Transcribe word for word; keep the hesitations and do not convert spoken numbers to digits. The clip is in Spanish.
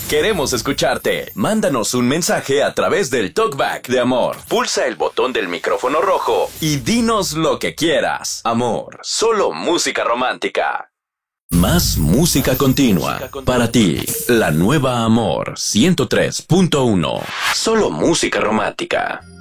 Queremos escucharte. Mándanos un mensaje a través del Talkback de Amor. Pulsa el botón del micrófono rojo y dinos lo que quieras. Amor, solo música romántica. Más música continua. Para ti, la nueva Amor ciento tres punto uno. Solo música romántica.